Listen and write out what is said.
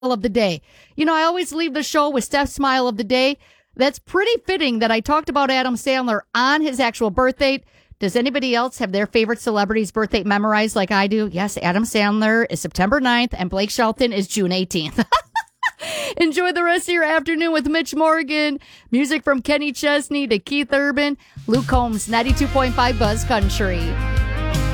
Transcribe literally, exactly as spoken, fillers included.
of the day. You know, I always leave the show with Steph's smile of the day. That's pretty fitting that I talked about Adam Sandler on his actual birthday. Does anybody else have their favorite celebrity's birthday memorized like I do? Yes, Adam Sandler is September ninth and Blake Shelton is June eighteenth. Enjoy the rest of your afternoon with Mitch Morgan. Music from Kenny Chesney to Keith Urban. Luke Combs, ninety-two point five Buzz Country.